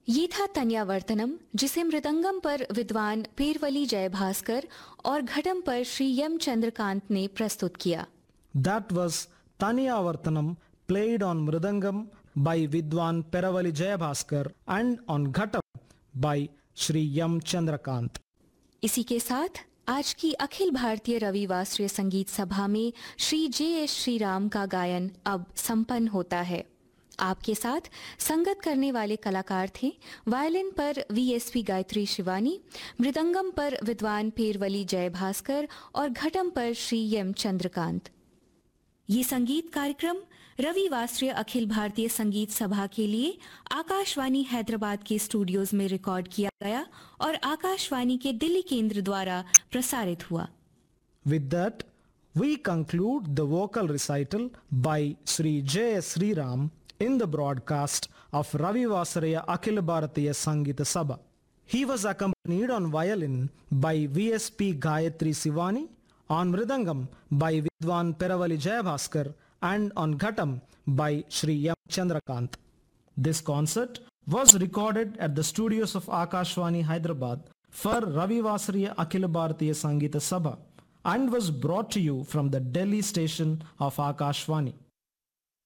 ये था तन्यावर्तनम, जिसे मृदंगम पर विद्वान पेरवली जयभास्कर और घटम पर श्री यम चंद्रकांत ने प्रस्तुत किया। That was Taniyavartanam played on Mridangam by Vidwan Peravali Jayabhaskar and on Ghatam by Shri Yam Chandrakant. इसी के साथ आज की अखिल भारतीय रविवासरीय संगीत सभा में श्री जे.एस. श्रीराम का गायन अब संपन्न होता है। आपके साथ संगत करने वाले कलाकार थे वायलिन पर वीएसपी गायत्री शिवानी, मृदंगम पर विद्वान पेरवली जयभास्कर और घटम पर श्री एम चंद्रकांत। ये संगीत कार्यक्रम रविवासरीय अखिल भारतीय संगीत सभा के लिए आकाशवाणी हैदराबाद के स्टूडियोज में रिकॉर्ड किया गया और आकाशवाणी के दिल्ली केंद्र द्वारा प्रसारित हुआ। With that, we conclude the vocal recital by Sri J.S. Sriram in the broadcast of Ravivasariya Akhil Bharatiya Sangeeta Sabha. He was accompanied on violin by VSP Gayatri Sivani, on Mridangam by Vidwan Peravali Jayabhaskar and on Ghatam by Shri Yam Chandrakant. This concert was recorded at the studios of Akashvani Hyderabad for Ravivasariya Akhil Bharatiya Sangeeta Sabha and was brought to you from the Delhi station of Akashvani.